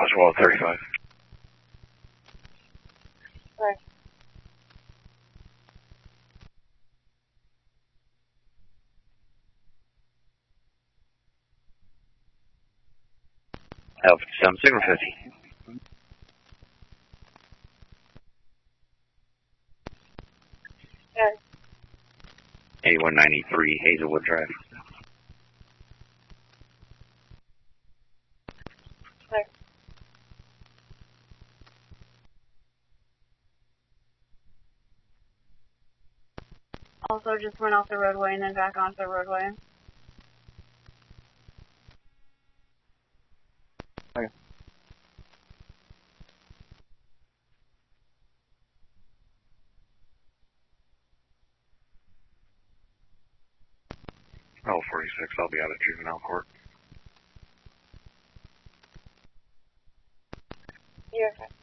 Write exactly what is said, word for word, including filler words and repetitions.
Oswald thirty-five. Right. Alpha seven signal fifty. Good. eighty-one ninety-three Hazelwood Drive. Right. Also, just went off the roadway and then back onto the roadway. Okay. Oh, forty-six, I'll be out of juvenile court. You're fine.